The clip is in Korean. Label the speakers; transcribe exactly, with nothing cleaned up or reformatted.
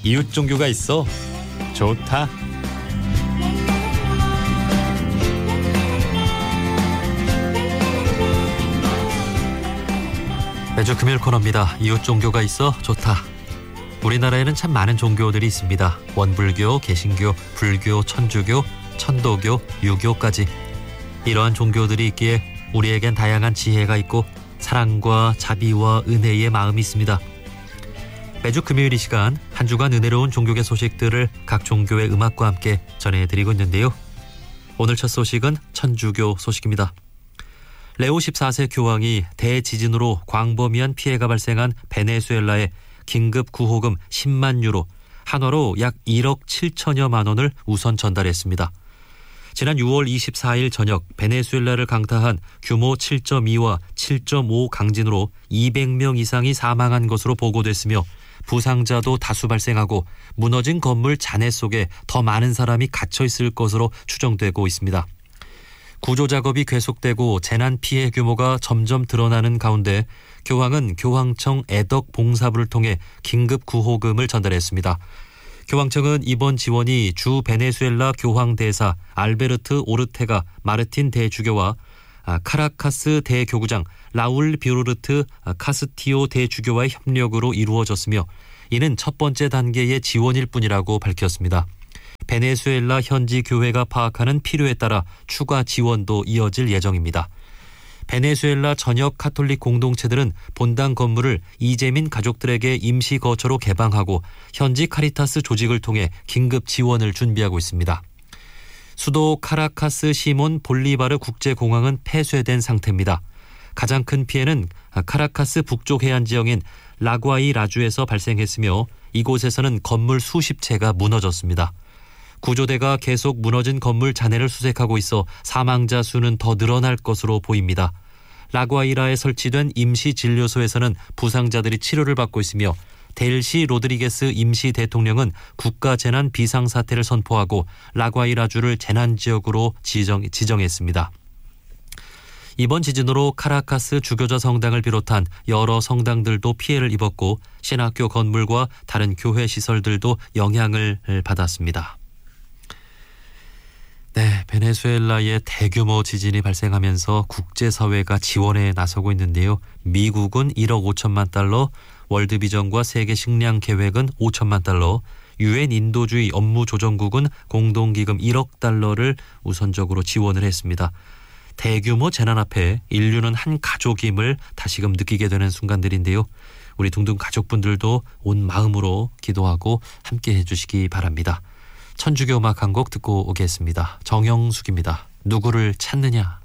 Speaker 1: 이웃 종교가 있어 좋다. 매주 금요일 코너입니다. 이웃 종교가 있어 좋다. 우리나라에는 참 많은 종교들이 있습니다. 원불교, 개신교, 불교, 천주교, 천도교, 유교까지. 이러한 종교들이 있기에 우리에겐 다양한 지혜가 있고 사랑과 자비와 은혜의 마음이 있습니다. 매주 금요일 이 시간 한 주간 은혜로운 종교계 소식들을 각 종교의 음악과 함께 전해드리고 있는데요. 오늘 첫 소식은 천주교 소식입니다. 레오 십사 세 교황이 대지진으로 광범위한 피해가 발생한 베네수엘라에 긴급 구호금 십만 유로, 한화로 약 일억 칠천여만 원을 우선 전달했습니다. 지난 유월 이십사일 저녁 베네수엘라를 강타한 규모 칠 점 이와 칠 점 오 강진으로 이백 명 이상이 사망한 것으로 보고됐으며 부상자도 다수 발생하고 무너진 건물 잔해 속에 더 많은 사람이 갇혀 있을 것으로 추정되고 있습니다. 구조 작업이 계속되고 재난 피해 규모가 점점 드러나는 가운데 교황은 교황청 애덕 봉사부를 통해 긴급 구호금을 전달했습니다. 교황청은 이번 지원이 주 베네수엘라 교황 대사 알베르트 오르테가 마르틴 대주교와 카라카스 대교구장 라울 비오르트 카스티오 대주교와의 협력으로 이루어졌으며 이는 첫 번째 단계의 지원일 뿐이라고 밝혔습니다. 베네수엘라 현지 교회가 파악하는 필요에 따라 추가 지원도 이어질 예정입니다. 베네수엘라 전역 카톨릭 공동체들은 본당 건물을 이재민 가족들에게 임시 거처로 개방하고 현지 카리타스 조직을 통해 긴급 지원을 준비하고 있습니다. 수도 카라카스 시몬 볼리바르 국제공항은 폐쇄된 상태입니다. 가장 큰 피해는 카라카스 북쪽 해안 지역인 라과이 라주에서 발생했으며 이곳에서는 건물 수십 채가 무너졌습니다. 구조대가 계속 무너진 건물 잔해를 수색하고 있어 사망자 수는 더 늘어날 것으로 보입니다. 라과이라에 설치된 임시 진료소에서는 부상자들이 치료를 받고 있으며 델시 로드리게스 임시 대통령은 국가재난 비상사태를 선포하고 라과이라주를 재난지역으로 지정, 지정했습니다. 이번 지진으로 카라카스 주교자 성당을 비롯한 여러 성당들도 피해를 입었고 신학교 건물과 다른 교회 시설들도 영향을 받았습니다. 네, 베네수엘라에 대규모 지진이 발생하면서 국제사회가 지원에 나서고 있는데요. 미국은 일억 오천만 달러, 월드비전과 세계식량계획은 오천만 달러, 유엔 인도주의 업무조정국은 공동기금 일억 달러를 우선적으로 지원을 했습니다. 대규모 재난 앞에 인류는 한 가족임을 다시금 느끼게 되는 순간들인데요. 우리 둥둥 가족분들도 온 마음으로 기도하고 함께 해주시기 바랍니다. 천주교 음악 한 곡 듣고 오겠습니다. 정영숙입니다. 누구를 찾느냐.